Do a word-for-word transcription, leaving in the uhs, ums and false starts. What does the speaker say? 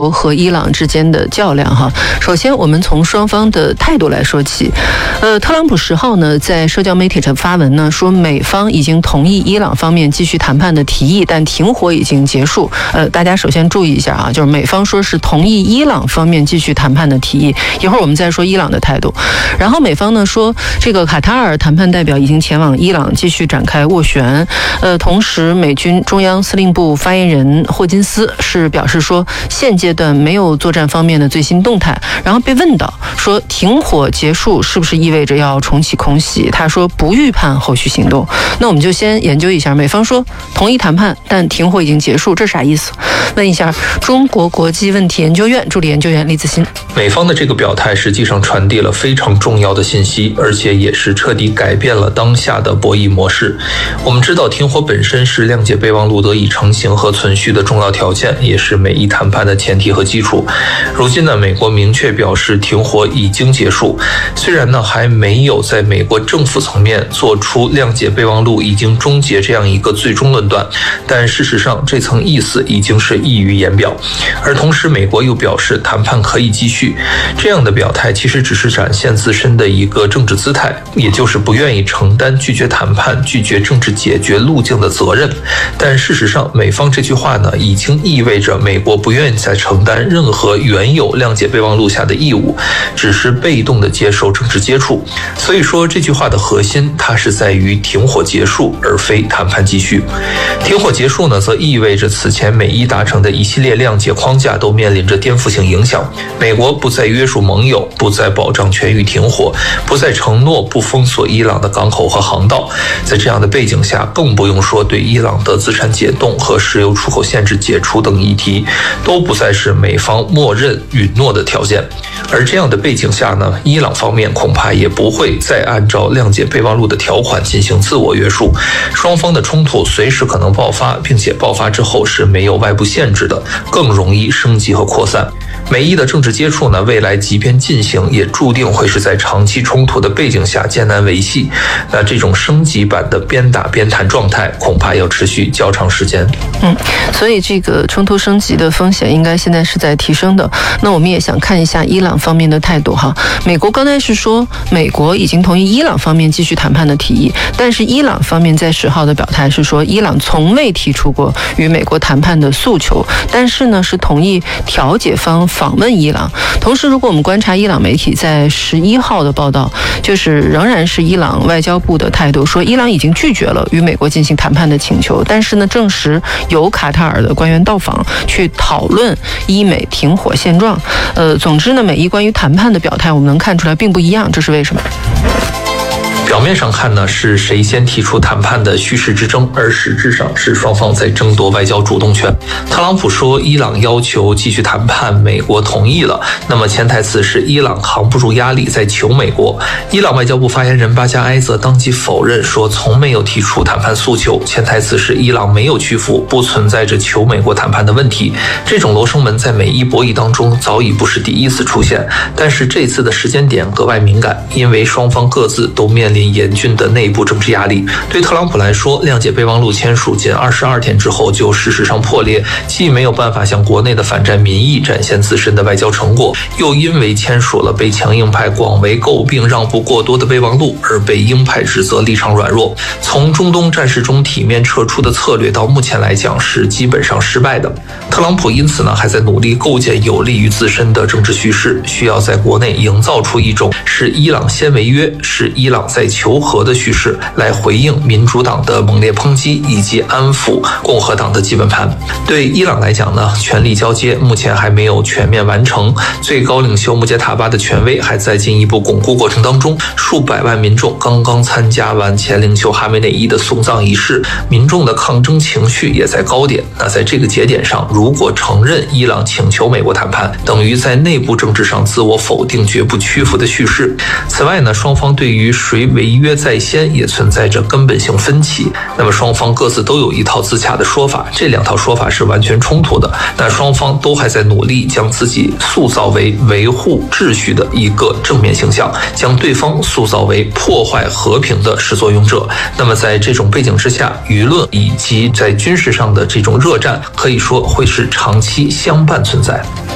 国和伊朗之间的较量哈。首先，我们从双方的态度来说起。呃，特朗普十号呢在社交媒体上发文呢，说美方已经同意伊朗方面继续谈判的提议，但停火已经结束。呃，大家首先注意一下啊，就是美方说是同意伊朗方面继续谈判的提议，一会儿我们再说伊朗的态度。然后美方呢说，这个卡塔尔谈判代表已经前往伊朗继续展开斡旋。呃，同时美军中央司令部发言人霍金斯是表示说，现阶段没有作战方面的最新动态。然后被问到说停火结束是不是意味着要重启空袭，他说不预判后续行动。那我们就先研究一下，美方说同意谈判，但停火已经结束，这啥意思？问一下中国国际问题研究院助理研究员李子欣。 美方的这个表态实际上传递了非常重要的信息，而且也是彻底改变了当下的博弈模式。我们知道停火本身是谅解备忘录得以成型和存续的重要条件，也是美伊谈判的前提和基础。如今呢，美国明确表示停火已经结束，虽然呢还没有在美国政府层面做出谅解备忘录已经终结这样一个最终论断，但事实上这层意思已经是溢于言表。而同时美国又表示谈判可以继续，这样的表态其实只是展现自身的一个政治姿态，也就是不愿意承担拒绝谈判、拒绝政治解决路径的责任。但事实上美方这句话呢，已经意味着美国不愿意再承担任何原有谅解备忘录下的义务，只是被动的接受政治接触。所以说这句话的核心，它是在于停火结束，而非谈判继续。停火结束呢，则意味着此前美伊达成的一系列谅解框架都面临着颠覆性影响。美国不再约束盟友，不再保障全域停火，不再承诺不封锁伊朗的港口和航道。在这样的背景下，更不用说对伊朗的资产解冻和石油出口限制解除等议题，都不再是美方默认允诺的条件。而这样的背景下呢，伊朗方面恐怕也不会再按照谅解备忘录的条款进行自我约束，双方的冲突随时可能爆发，并且爆发之后是没有外部限制的，更容易升级和扩散。美伊的政治接触呢，未来即便进行，也注定会是在长期冲突的背景下艰难维系。那这种升级版的边打边谈状态，恐怕要持续较长时间。 嗯，所以这个冲突升级的风险应该现在是在提升的。那我们也想看一下伊朗方面的态度哈。美国刚才是说，美国已经同意伊朗方面继续谈判的提议，但是伊朗方面在十号的表态是说，伊朗从未提出过与美国谈判的诉求，但是呢是同意调解方访问伊朗。同时，如果我们观察伊朗媒体在十一号的报道，就是仍然是伊朗外交部的态度，说伊朗已经拒绝了与美国进行谈判的请求，但是呢，证实有卡塔尔的官员到访去讨论伊美停火现状。呃，总之呢，美伊关于谈判的表态，我们能看出来并不一样，这是为什么？ 表面上看呢，是谁先提出谈判的虚实之争，而实质上是双方在争夺外交主动权。特朗普说伊朗要求继续谈判，美国同意了，那么潜台词是伊朗扛不住压力在求美国。伊朗外交部发言人巴加埃则当即否认，说从没有提出谈判诉求，潜台词是伊朗没有屈服，不存在着求美国谈判的问题。这种罗生门在美伊博弈当中早已不是第一次出现，但是这次的时间点格外敏感，因为双方各自都面临严峻的内部政治压力。对特朗普来说，谅解备忘录签署仅二十二天之后就事实上破裂，既没有办法向国内的反战民意展现自身的外交成果，又因为签署了被强硬派广为诟病让步过多的备忘录而被鹰派指责立场软弱。从中东战事中体面撤出的策略到目前来讲是基本上失败的。特朗普因此呢还在努力构建有利于自身的政治叙事，需要在国内营造出一种是伊朗先违约，是伊朗在求和的叙事，来回应民主党的猛烈抨击以及安抚共和党的基本盘。对伊朗来讲呢，权力交接目前还没有全面完成，最高领袖穆杰塔巴的权威还在进一步巩固过程当中。数百万民众刚刚参加完前领袖哈梅内伊的送葬仪式，民众的抗争情绪也在高点。那在这个节点上，如果承认伊朗请求美国谈判，等于在内部政治上自我否定绝不屈服的叙事。此外呢，双方对于谁违约在先也存在着根本性分歧。那么双方各自都有一套自洽的说法，这两套说法是完全冲突的。那双方都还在努力将自己塑造为维护秩序的一个正面形象，将对方塑造为破坏和平的始作俑者。那么在这种背景之下，舆论以及在军事上的这种热战，可以说会是长期相伴存在。